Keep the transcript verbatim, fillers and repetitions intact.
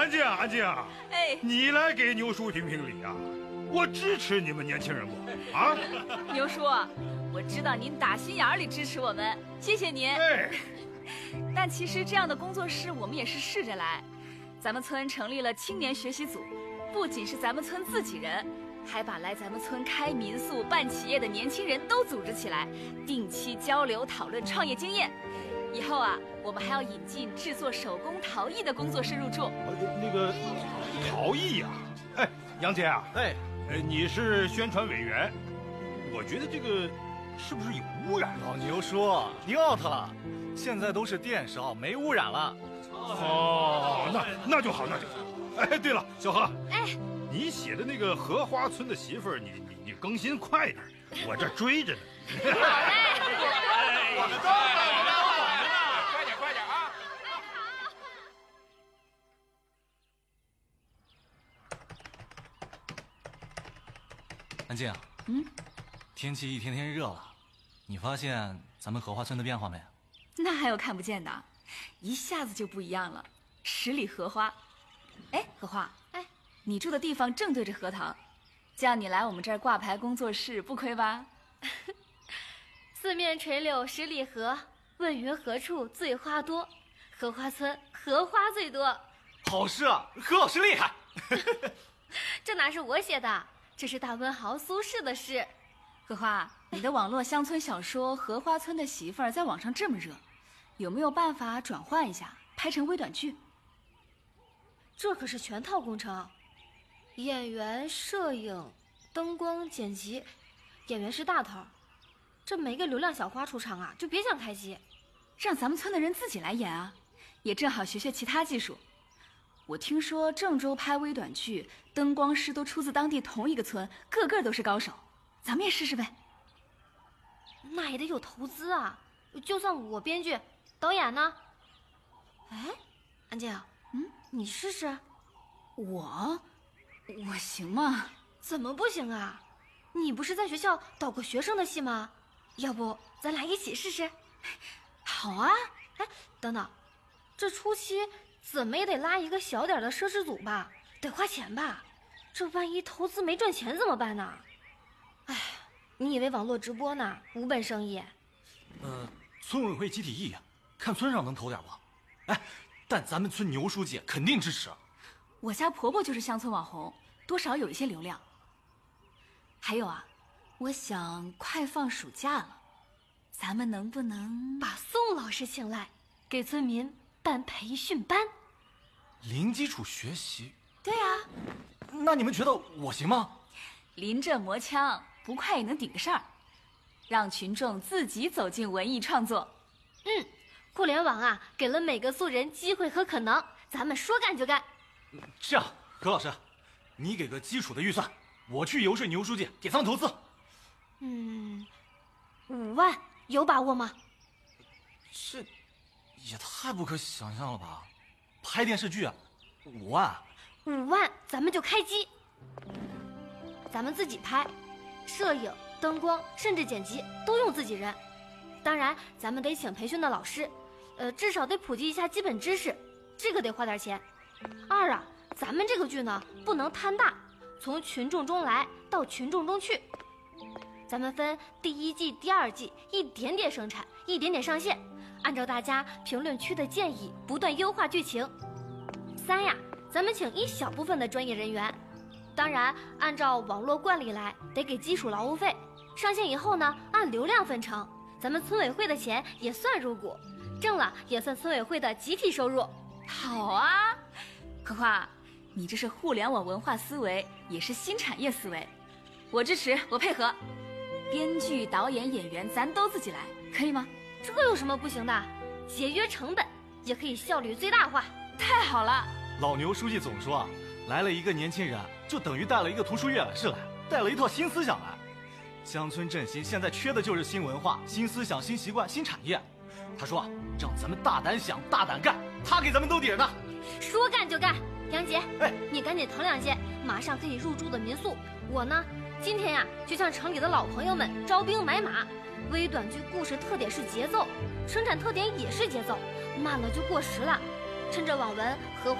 安静安静， 哎， 你来给牛叔评评理啊！我支持你们年轻人不啊？ 牛叔，我知道您打心眼里支持我们，谢谢您。 哎， 但其实这样的工作室我们也是试着来。咱们村成立了青年学习组，不仅是咱们村自己人，还把来咱们村开民宿、办企业的年轻人都组织起来，定期交流讨论创业经验。以后啊，我们还要引进制作手工陶艺的工作室入驻。 那个陶艺呀、啊，哎，杨姐啊， 哎， 呃，你是宣传委员，我觉得这个是不是有污染？ 老牛叔，您 out 了，现在都是电烧，没污染了。 哦，那那就好，那就好。哎，对了，小何， 哎， 你写的那个荷花村的媳妇儿，你你你更新快点，我这追着呢。 好嘞。 哎，我们都等着呢，快点快点啊！ 安静， 嗯， 天气一天天热了，你发现咱们荷花村的变化没？ 那还有看不见的，一下子就不一样了，十里荷花。哎，荷花，哎，你住的地方正对着荷塘，叫你来我们这儿挂牌工作室不亏吧？ 四面垂柳十里荷，问云何处醉花多？荷花村荷花最多。 好诗啊，何老师厉害！ 这哪是我写的，这是大文豪苏轼的诗。 荷花，你的网络乡村小说《荷花村的媳妇儿》在网上这么热，有没有办法转换一下，拍成微短剧？ 这可是全套工程，演员、摄影、灯光、剪辑，演员是大头。这没个流量小花出场啊，就别想开机。 让咱们村的人自己来演啊，也正好学学其他技术。我听说郑州拍微短剧，灯光师都出自当地同一个村，个个都是高手。咱们也试试呗。 那也得有投资啊，就算我编剧，导演呢？哎，安静，嗯，你试试。 我，我行吗？ 怎么不行啊？你不是在学校导过学生的戏吗？要不咱俩一起试试？ 好啊。 哎，等等，这初期怎么也得拉一个小点的摄制组吧，得花钱吧？这万一投资没赚钱怎么办呢？哎，你以为网络直播呢？无本生意。 呃，村委会集体议，看村上能投点不？哎，但咱们村牛书记肯定支持。 我家婆婆就是乡村网红，多少有一些流量。还有啊，我想快放暑假了，咱们能不能把宋老师请来，给村民办培训班？ 零基础学习？ 对啊。 那你们觉得我行吗？ 临阵磨枪，不快也能顶个事儿，让群众自己走进文艺创作。 嗯，互联网啊，给了每个素人机会和可能，咱们说干就干。 这样，何老师，你给个基础的预算，我去游说牛书记给咱们投资。 嗯，五万有把握吗？ 这也太不可想象了吧！拍电视剧啊，五万？ 五万咱们就开机。咱们自己拍，摄影、灯光，甚至剪辑都用自己人。当然，咱们得请培训的老师，呃，至少得普及一下基本知识，这个得花点钱。二啊，咱们这个剧呢，不能贪大，从群众中来到群众中去。咱们分第一季、第二季，一点点生产，一点点上线，按照大家评论区的建议，不断优化剧情。三呀，咱们请一小部分的专业人员。当然，按照网络惯例来，得给基础劳务费。上线以后呢，按流量分成，咱们村委会的钱也算入股，挣了也算村委会的集体收入。 好啊，荷花，你这是互联网文化思维，也是新产业思维，我支持，我配合。编剧、导演、演员，咱都自己来，可以吗？ 这有什么不行的？节约成本，也可以效率最大化。 太好了！ 老牛书记总说啊，来了一个年轻人，就等于带了一个图书阅览室来，带了一套新思想来。乡村振兴现在缺的就是新文化、新思想、新习惯、新产业。他说让咱们大胆想、大胆干，他给咱们兜底呢。 说干就干，杨杰， 哎， 你赶紧腾两间马上可以入住的民宿。我呢，今天呀就向城里的老朋友们招兵买马。微短剧故事特点是节奏，生产特点也是节奏，慢了就过时了。趁着网文荷花